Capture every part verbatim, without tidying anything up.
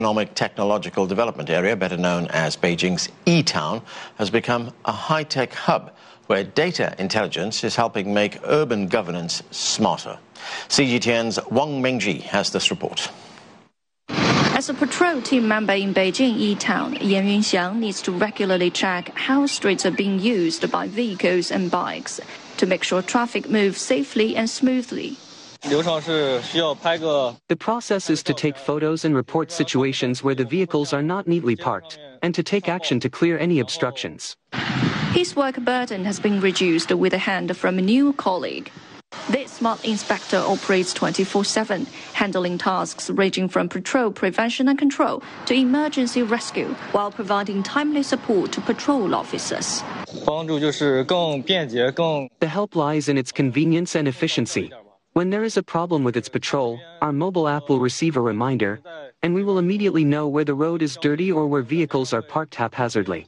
Economic Technological Development Area, better known as Beijing's E-Town, has become a high-tech hub where data intelligence is helping make urban governance smarter. C G T N's Wang Mingji has this report. As a patrol team member in Beijing E-Town, Yan Yunxiang needs to regularly check how streets are being used by vehicles and bikes to make sure traffic moves safely and smoothly. The process is to take photos and report situations where the vehicles are not neatly parked, and to take action to clear any obstructions. His work burden has been reduced with a hand from a new colleague. This smart inspector operates twenty-four seven, handling tasks ranging from patrol prevention and control to emergency rescue, while providing timely support to patrol officers. The help lies in its convenience and efficiency. When there is a problem with its patrol, our mobile app will receive a reminder, and we will immediately know where the road is dirty or where vehicles are parked haphazardly.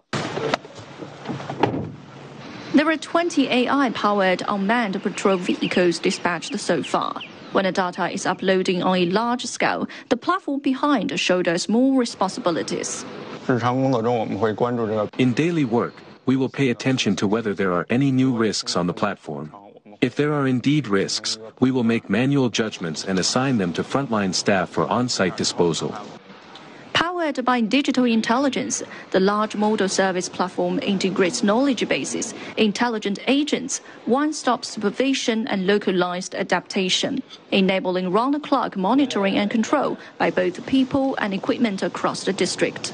There are twenty A I-powered unmanned patrol vehicles dispatched so far. When the data is uploading on a large scale, the platform behind shoulders more responsibilities. In daily work, we will pay attention to whether there are any new risks on the platform. If there are indeed risks, we will make manual judgments and assign them to frontline staff for on-site disposal. Powered by digital intelligence, the large model service platform integrates knowledge bases, intelligent agents, one-stop supervision and localized adaptation, enabling round-the-clock monitoring and control by both people and equipment across the district.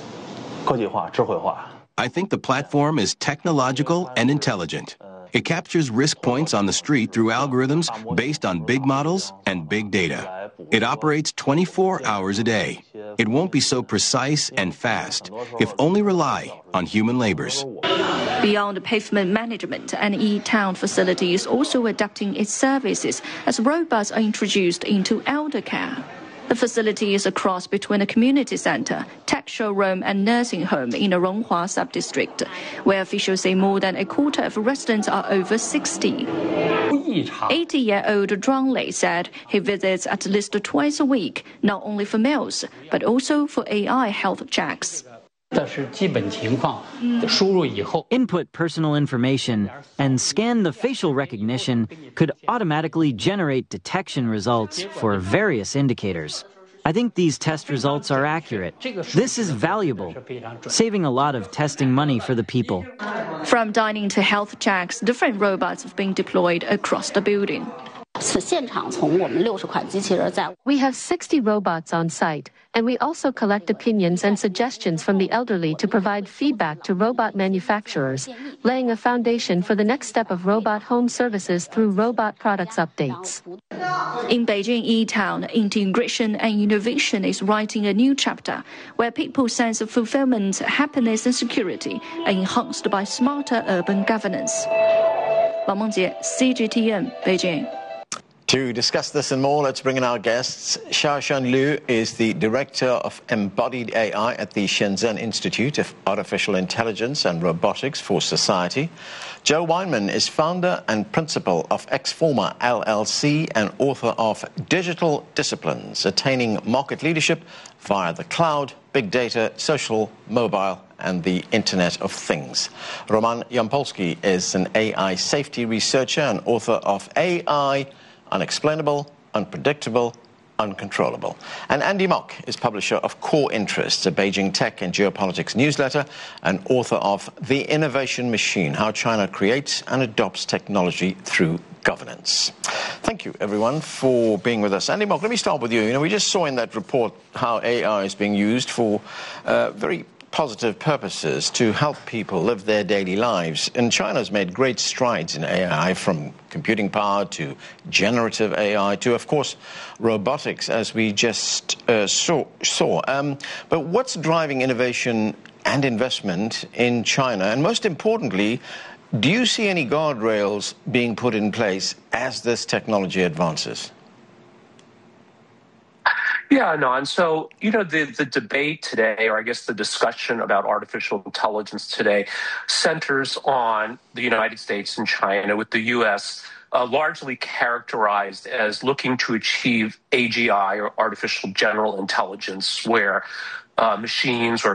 I think the platform is technological and intelligent. It captures risk points on the street through algorithms based on big models and big data. It operates twenty-four hours a day. It won't be so precise and fast if only rely on human labors. Beyond pavement management, an E-Town facility is also adapting its services as robots are introduced into elder care. The facility is a cross between a community center, tech showroom, and nursing home in the Ronghua sub-district, where officials say more than a quarter of residents are over sixty. eighty-year-old Zhuang Lei said he visits at least twice a week, not only for meals, but also for A I health checks. Input personal information and scan the facial recognition could automatically generate detection results for various indicators. I think these test results are accurate. This is valuable, saving a lot of testing money for the people. From dining to health checks, different robots have been deployed across the building. We have sixty robots on site, and we also collect opinions and suggestions from the elderly to provide feedback to robot manufacturers, laying a foundation for the next step of robot home services through robot products updates. In Beijing E-Town, integration and innovation is writing a new chapter, where people's sense of fulfillment, happiness and security are enhanced by smarter urban governance. Wang Mengjie, C G T N, Beijing. To discuss this and more, let's bring in our guests. Xiaoshan Liu is the Director of Embodied A I at the Shenzhen Institute of Artificial Intelligence and Robotics for Society. Joe Weinman is founder and principal of Xforma L L C and author of Digital Disciplines, Attaining Market Leadership via the Cloud, Big Data, Social, Mobile, and the Internet of Things. Roman Yampolsky is an A I safety researcher and author of A I Unexplainable, Unpredictable, Uncontrollable. And Andy Mok is publisher of Core Interests, a Beijing tech and geopolitics newsletter, and author of The Innovation Machine, How China Creates and Adopts Technology Through Governance. Thank you, everyone, for being with us. Andy Mok, let me start with you. You know, we just saw in that report how A I is being used for uh, very positive purposes to help people live their daily lives. And China's made great strides in A I, from computing power to generative A I to, of course, robotics, as we just uh, saw. saw. Um, but what's driving innovation and investment in China? And most importantly, do you see any guardrails being put in place as this technology advances? Yeah, no, and so, you know, the, the debate today, or I guess the discussion about artificial intelligence today, centers on the United States and China, with the U S uh, largely characterized as looking to achieve A G I, or artificial general intelligence, where uh, machines or